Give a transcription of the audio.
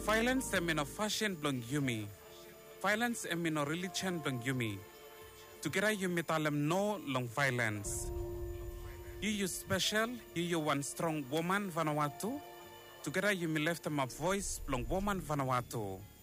Violence em no fashion blong yumi. Violence em no religion blong yumi. Together yumi talem no long violence. You special, you one strong woman Vanuatu. Together yumi left them a voice blong woman Vanuatu.